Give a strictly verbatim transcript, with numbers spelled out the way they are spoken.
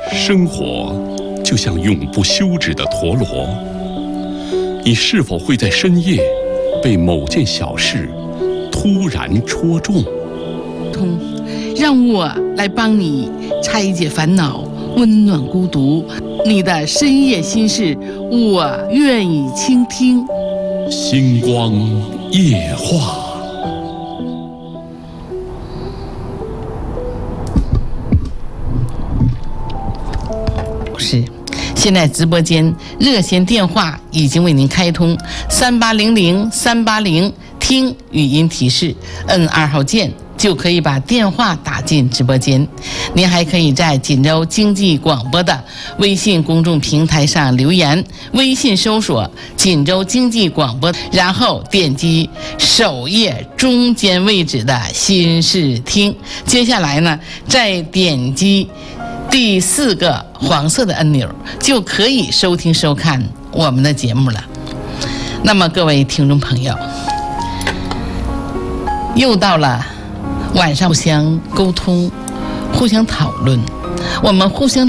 生活就像永不休止的陀螺，你是否会在深夜被某件小事突然戳中？ 通，让我来帮你拆解烦恼，温暖孤独。你的深夜心事，我愿意倾听。 星光夜话。 是，现在直播间热线电话已经为您开通，三八零零三八零，听语音提示，摁二号键就可以把电话打进直播间。您还可以在锦州经济广播的微信公众平台上留言，微信搜索锦州经济广播，然后点击首页中间位置的心事听，接下来呢再点击第四个黄色的按钮，就可以收听收看我们的节目了。那么各位听众朋友，又到了晚上互相沟通、互相讨论，我们互相